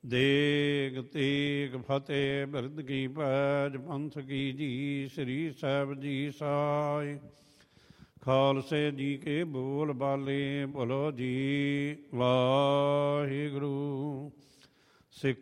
ਦੇਗ ਤੇਗ ਫਤਿਹ ਬਿਰਧ ਕੀ ਪੈਜ ਪੰਥ ਕੀ ਜੀ ਸ੍ਰੀ ਸਾਹਿਬ ਜੀ ਸਾਈ। ਖਾਲਸੇ ਜੀ ਕੇ ਬੋਲ ਬਾਲੇ ਬੋਲੋ ਜੀ ਵਾਹਿਗੁਰੂ। ਸਿੱਖ